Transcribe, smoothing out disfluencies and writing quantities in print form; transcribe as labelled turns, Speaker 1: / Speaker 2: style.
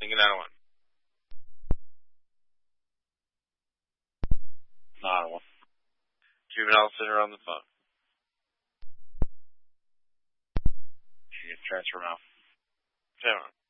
Speaker 1: Think another one. Not one. Juvenile Center on the phone. She gets transfer now. 10